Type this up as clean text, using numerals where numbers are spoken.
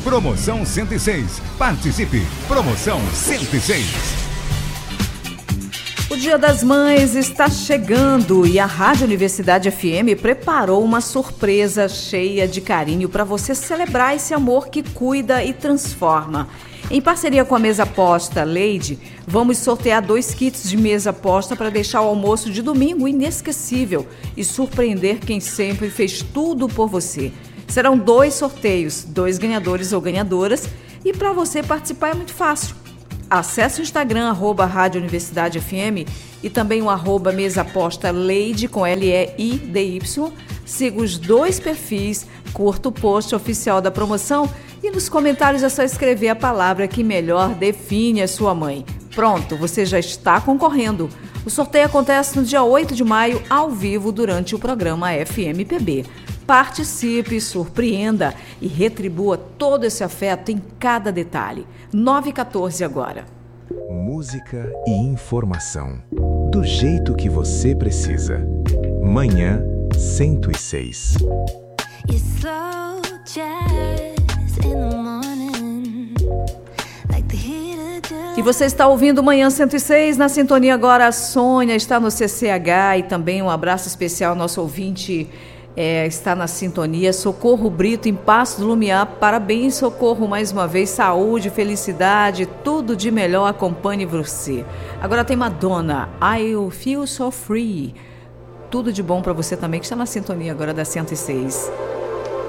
Promoção 106. Participe. Promoção 106. O Dia das Mães está chegando e a Rádio Universidade FM preparou uma surpresa cheia de carinho para você celebrar esse amor que cuida e transforma. Em parceria com a Mesa Posta Leide, vamos sortear 2 kits de mesa posta para deixar o almoço de domingo inesquecível e surpreender quem sempre fez tudo por você. Serão 2 sorteios, 2 ganhadores ou ganhadoras, e para você participar é muito fácil. Acesse o Instagram, @Rádio Universidade FM, e também o @MesaPostaLeide, com LEIDY. Siga os 2 perfis, curta o post oficial da promoção e nos comentários é só escrever a palavra que melhor define a sua mãe. Pronto, você já está concorrendo. O sorteio acontece no dia 8 de maio, ao vivo, durante o programa FMPB. Participe, surpreenda e retribua todo esse afeto em cada detalhe. 9h14 agora. Música e informação, do jeito que você precisa. Manhã 106. E você está ouvindo Manhã 106, na sintonia agora a Sônia está no CCH, e também um abraço especial ao nosso ouvinte está na sintonia, Socorro Brito, em Passo do Lumiar. Parabéns, Socorro, mais uma vez, saúde, felicidade, tudo de melhor acompanhe você. Agora tem Madonna, I Feel So Free. Tudo de bom para você também, que está na sintonia agora da 106.